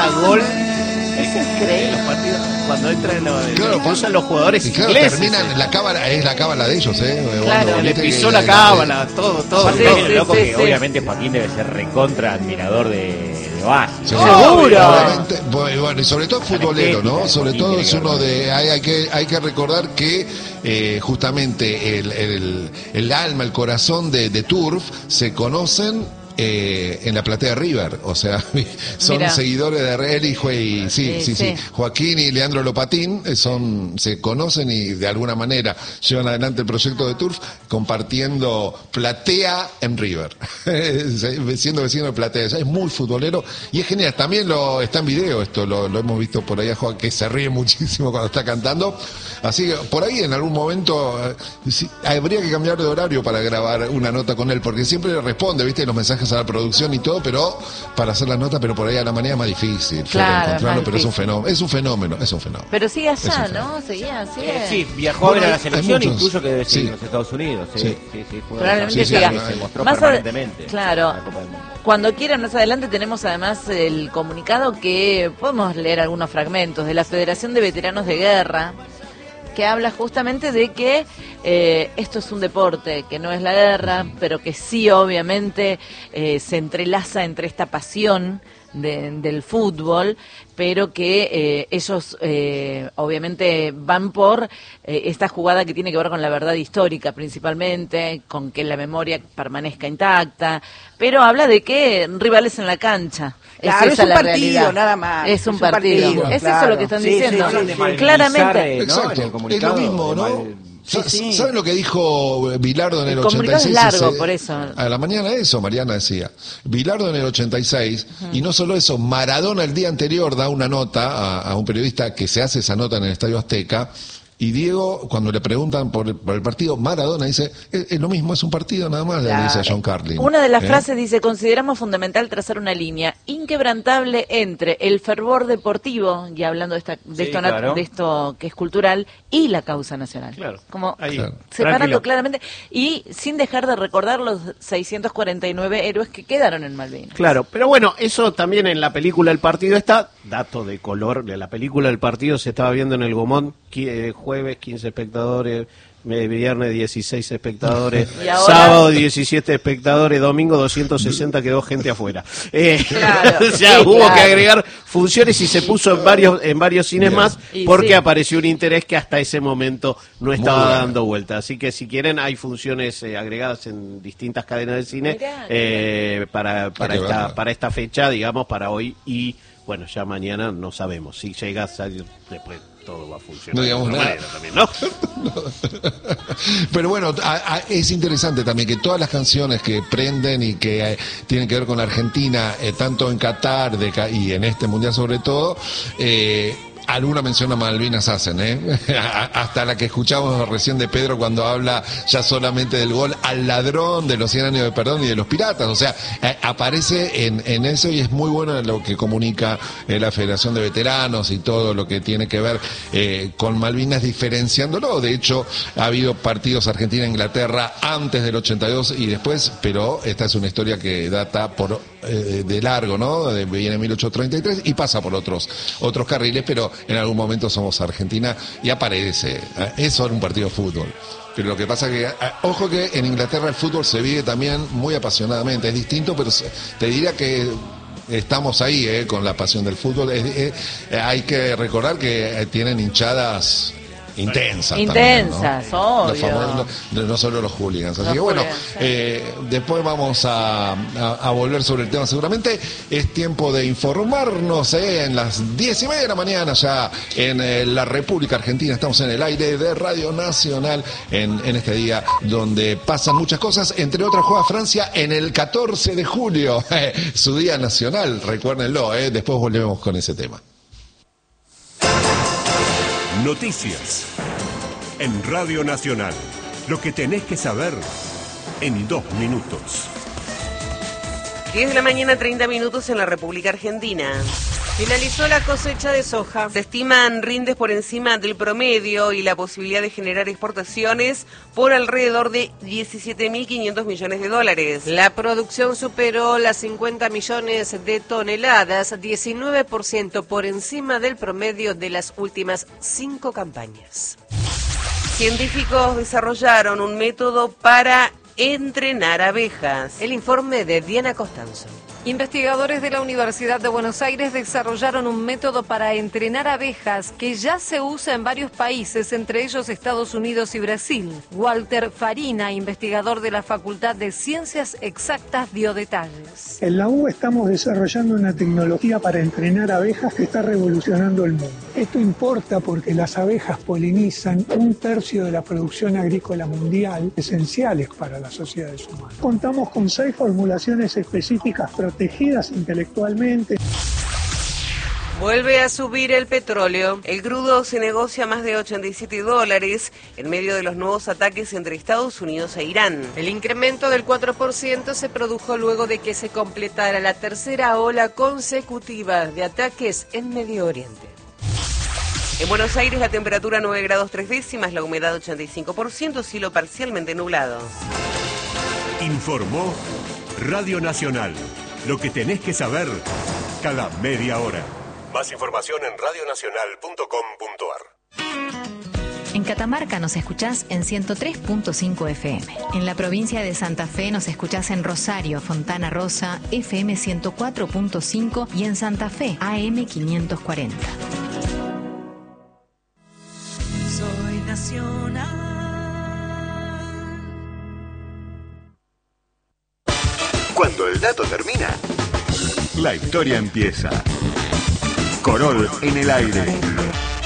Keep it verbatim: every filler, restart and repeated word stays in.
cada gol. Es increíble. Los partidos, cuando entran en los, Claro, los usan los jugadores y claro, ingleses. terminan, eh. la cábala, es la cábala de ellos, ¿eh? Claro, Bueno, Le viste pisó que la cábala, todo, todo. Sí, todo. sí, Lo loco sí, que sí. obviamente Joaquín debe ser recontra admirador de, de Oasis. Sí, ¡Seguro! obviamente, bueno, y sobre todo futbolero, ¿no? estética, Sobre Joaquín todo tiene es que ver uno con de... Hay, hay que, hay que recordar que eh, justamente el, el, el alma, el corazón de, de Turf se conocen eh, en la platea River, o sea, son Mirá. seguidores de él y, Jue- y sí, Sí, sí, sí, sí. Joaquín y Leandro Lopatín eh, son, se conocen y de alguna manera llevan adelante el proyecto de Turf compartiendo platea en River, siendo vecino de platea. Es muy futbolero y es genial. También lo está en video esto, lo, lo hemos visto por ahí a Joaquín, que se ríe muchísimo cuando está cantando. Así que por ahí en algún momento eh, sí, habría que cambiar de horario para grabar una nota con él, porque siempre responde, viste, los mensajes a la producción y todo, pero para hacer la nota, pero por ahí a la mañana es más difícil Claro, encontrarlo, más pero es un difícil. fenómeno, es un fenómeno, es un fenómeno. Pero sigue Es allá, un fenómeno. ¿no? Seguía así. Eh, sí, viajó Bueno, a ver a la hay- selección, hay muchos. incluso que debe ser Sí. en los Estados Unidos. Sí, Sí. sí, sí, fue Probablemente una sí, selección sí, que se mostró más ade- permanentemente. claro. en la Copa del Mundo. Cuando quieran, más adelante tenemos además el comunicado que podemos leer algunos fragmentos de la Federación de Veteranos de Guerra, que habla justamente de que eh, esto es un deporte, que no es la guerra, pero que sí obviamente eh, se entrelaza entre esta pasión de- del fútbol, pero que eh, ellos eh, obviamente van por eh, esta jugada que tiene que ver con la verdad histórica principalmente, con que la memoria permanezca intacta, pero habla de que rivales en la cancha. Claro, es esa es un la partido, realidad. nada más. Es un Es un partido. partido, Es eso claro. lo que están Sí, diciendo. sí, sí, sí. Mal- Claramente. eh, ¿no? Exacto, En el es lo comunicado, mismo, de ¿no? mal- Sa- sí. ¿Saben lo que dijo Bilardo en el, El comunicado es ochenta y seis? largo, Ese- por eso. A la mañana eso, Mariana decía. Bilardo en el ochenta y seis, y no solo eso, Maradona el día anterior da una nota a, a un periodista que se hace esa nota en el Estadio Azteca, y Diego, cuando le preguntan por el, por el partido, Maradona dice, es, es lo mismo, es un partido nada más, le Claro. dice a John Carlin. Una de las ¿Eh? frases dice, consideramos fundamental trazar una línea inquebrantable entre el fervor deportivo, y hablando de, esta, de, Sí, esto, na- claro. de esto que es cultural, y la causa nacional. Claro. Como Ahí. Claro. separando Tranquilo. claramente, y sin dejar de recordar los seiscientos cuarenta y nueve héroes que quedaron en Malvinas. Claro, pero bueno, eso también en la película El Partido está, dato de color, de la película El Partido se estaba viendo en el Gomón, qui- eh, jueves quince espectadores, eh, viernes dieciséis espectadores, Y ahora- sábado diecisiete espectadores, domingo doscientos sesenta, quedó gente afuera. Eh, Claro, o sea, sí, hubo claro. que agregar funciones y se puso en varios en varios cines Bien. más Y porque sí. apareció un interés que hasta ese momento no estaba bueno. dando vuelta. Así que si quieren hay funciones eh, agregadas en distintas cadenas de cine Mirá, eh, para, para, Hay que esta, verla. para esta fecha, digamos, para hoy y bueno, ya mañana no sabemos. Si llega a salir después todo va a funcionar. No digamos de otra nada. manera también, ¿no? Pero bueno, a- a- es interesante también que todas las canciones que prenden y que eh, tienen que ver con la Argentina, eh, tanto en Qatar de, ca- y en este mundial sobre todo, eh, alguna mención a Malvinas hacen, ¿eh? A- hasta la que escuchamos recién de Pedro cuando habla ya solamente del gol al ladrón, de los cien años de perdón y de los piratas. O sea, eh, aparece en, en eso y es muy bueno lo que comunica eh, la Federación de Veteranos y todo lo que tiene que ver eh, con Malvinas, diferenciándolo. De hecho, ha habido partidos Argentina-Inglaterra antes del ochenta y dos y después, pero esta es una historia que data por eh, de largo, ¿no? De, viene en mil ochocientos treinta y tres y pasa por otros otros carriles, pero en algún momento somos Argentina y aparece. ¿eh? Eso era un partido de fútbol. Pero lo que pasa que, eh, ojo que en Inglaterra el fútbol se vive también muy apasionadamente. Es distinto, pero se- te diría que estamos ahí eh, con la pasión del fútbol. Es- es- eh, hay que recordar que eh, tienen hinchadas intensas. Intensas, también, ¿no? obvio. Los famosos- no, no solo los hooligans. Así Los que bueno, hooligans, sí. eh, después vamos a, a- a volver sobre el tema seguramente. Es tiempo de informarnos eh, en las diez y media de la mañana ya en eh, la República Argentina. Estamos en el aire de Radio Nacional en, en este día donde pasan muchas cosas. Entre otras, juega Francia en el catorce de julio, eh, su día nacional, recuérdenlo. Eh, después volvemos con ese tema. Noticias. En Radio Nacional. Lo que tenés que saber en dos minutos. diez de la mañana, treinta minutos en la República Argentina. Finalizó la cosecha de soja. Se estiman rindes por encima del promedio y la posibilidad de generar exportaciones por alrededor de diecisiete mil quinientos millones de dólares. La producción superó las cincuenta millones de toneladas, diecinueve por ciento por encima del promedio de las últimas cinco campañas. Científicos desarrollaron un método para entrenar abejas. El informe de Diana Costanzo. Investigadores de la Universidad de Buenos Aires desarrollaron un método para entrenar abejas que ya se usa en varios países, entre ellos Estados Unidos y Brasil. Walter Farina, investigador de la Facultad de Ciencias Exactas, dio detalles. En la U estamos desarrollando una tecnología para entrenar abejas que está revolucionando el mundo. Esto importa porque las abejas polinizan un tercio de la producción agrícola mundial, esenciales para las sociedades humanas. Contamos con seis formulaciones específicas protegidas intelectualmente. Vuelve a subir el petróleo. El crudo se negocia a más de ochenta y siete dólares en medio de los nuevos ataques entre Estados Unidos e Irán. El incremento del cuatro por ciento se produjo luego de que se completara la tercera ola consecutiva de ataques en Medio Oriente. En Buenos Aires la temperatura nueve grados tres décimas, la humedad ochenta y cinco por ciento, cielo parcialmente nublado. Informó Radio Nacional. Lo que tenés que saber cada media hora. Más información en radio nacional punto com punto ar. En Catamarca nos escuchás en ciento tres punto cinco F M. En la provincia de Santa Fe nos escuchás en Rosario, Fontana Rosa, F M ciento cuatro punto cinco y en Santa Fe, A M quinientos cuarenta. Soy nacional. Cuando el dato termina, la historia empieza. Corol en el aire.